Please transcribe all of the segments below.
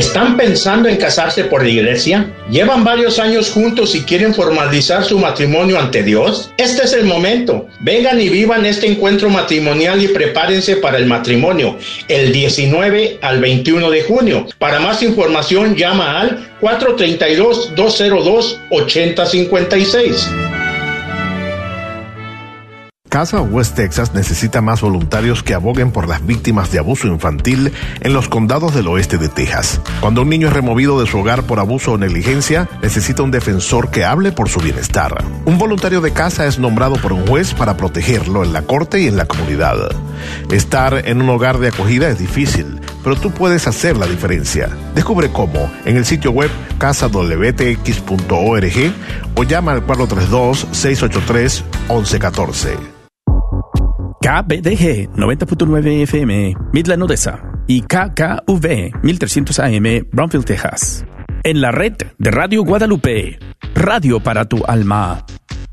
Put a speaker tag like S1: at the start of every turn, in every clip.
S1: ¿Están pensando en casarse por la iglesia? ¿Llevan varios años juntos y quieren formalizar su matrimonio ante Dios? Este es el momento. Vengan y vivan este encuentro matrimonial y prepárense para el matrimonio el 19 al 21 de junio. Para más información llama al 432-202-8056.
S2: Casa West Texas necesita más voluntarios que aboguen por las víctimas de abuso infantil en los condados del oeste de Texas. Cuando un niño es removido de su hogar por abuso o negligencia, necesita un defensor que hable por su bienestar. Un voluntario de casa es nombrado por un juez para protegerlo en la corte y en la comunidad. Estar en un hogar de acogida es difícil, pero tú puedes hacer la diferencia. Descubre cómo en el sitio web casadwtx.org o llama al 432-683-1114.
S3: KBDG 90.9 FM, Midland, Odessa, y KKV 1300 AM, Brownsville, Texas. En la red de Radio Guadalupe, radio para tu alma.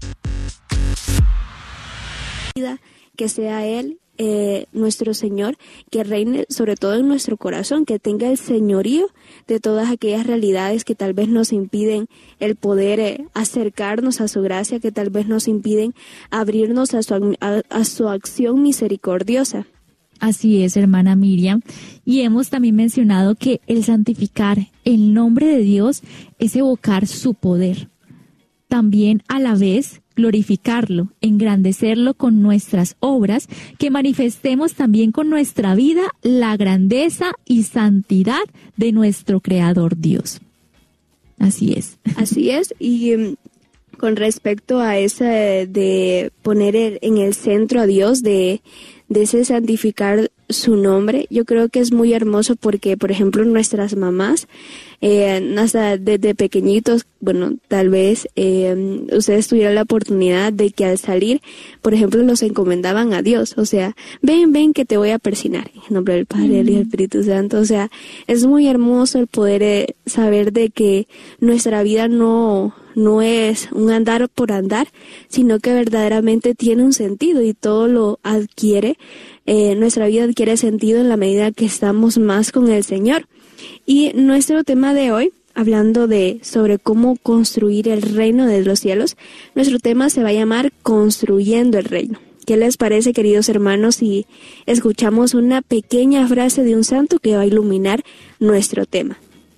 S4: Que sea Él, nuestro Señor, que reine sobre todo en nuestro corazón, que tenga el señorío de todas aquellas realidades que tal vez nos impiden el poder acercarnos a su gracia, que tal vez nos impiden abrirnos a su acción misericordiosa.
S5: Así es, hermana Miriam. Y hemos también mencionado que el santificar el nombre de Dios es evocar su poder. También a la vez glorificarlo, engrandecerlo con nuestras obras, que manifestemos también con nuestra vida la grandeza y santidad de nuestro Creador Dios. Así es.
S4: Así es, y con respecto a ese de poner en el centro a Dios, de ese santificar su nombre, yo creo que es muy hermoso porque, por ejemplo, nuestras mamás, hasta desde pequeñitos, bueno, tal vez ustedes tuvieron la oportunidad de que al salir, por ejemplo, los encomendaban a Dios, o sea, ven que te voy a persignar, en nombre del Padre, del Hijo y del Espíritu Santo, o sea, es muy hermoso el poder saber de que nuestra vida no es un andar por andar, sino que verdaderamente tiene un sentido y todo lo adquiere. Nuestra vida adquiere sentido en la medida que estamos más con el Señor. Y nuestro tema de hoy, hablando sobre cómo construir el reino de los cielos, nuestro tema se va a llamar Construyendo el Reino. ¿Qué les parece, queridos hermanos, si escuchamos una pequeña frase de un santo que va a iluminar nuestro tema?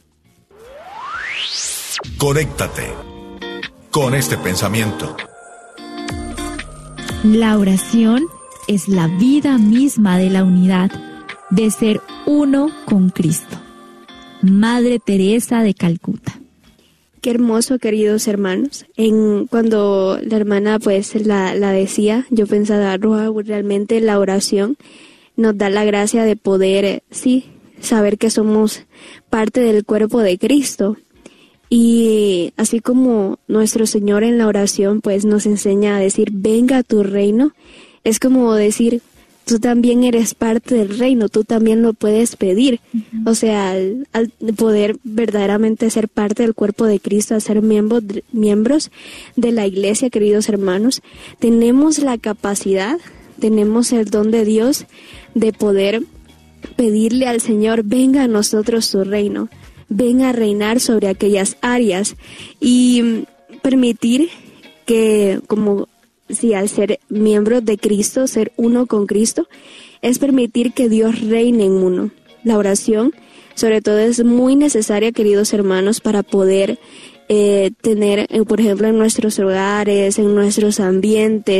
S6: Conéctate con este pensamiento.
S5: La oración es la vida misma de la unidad, de ser uno con Cristo. Madre Teresa de Calcuta.
S4: Qué hermoso, queridos hermanos. Cuando la hermana pues la decía, yo pensaba, realmente la oración nos da la gracia de poder, saber que somos parte del cuerpo de Cristo. Y así como nuestro Señor en la oración pues nos enseña a decir, venga a tu reino, es como decir, tú también eres parte del reino, tú también lo puedes pedir. Uh-huh. O sea, al poder verdaderamente ser parte del cuerpo de Cristo, a ser miembros de la iglesia, queridos hermanos, tenemos la capacidad, tenemos el don de Dios de poder pedirle al Señor, venga a nosotros tu reino, venga a reinar sobre aquellas áreas y permitir que, al ser miembros de Cristo, ser uno con Cristo, es permitir que Dios reine en uno. La oración, sobre todo, es muy necesaria, queridos hermanos, para poder tener, por ejemplo, en nuestros hogares, en nuestros ambientes,